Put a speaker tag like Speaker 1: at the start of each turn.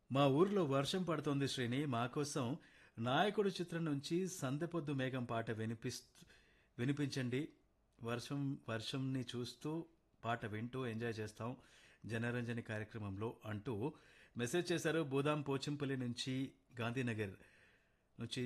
Speaker 1: మా ఊర్లో వర్షం పడుతోంది శ్రేణి మా కోసం నాయకుడు చిత్రం నుంచి సందెపొద్దు మేఘం పాట వినిపించండి వర్షం వర్షంని చూస్తూ పాట వింటూ ఎంజాయ్ చేస్తాం జనరంజని కార్యక్రమంలో అంటూ మెసేజ్ చేశారు బూదాం పోచంపల్లి నుంచి గాంధీనగర్ నుంచి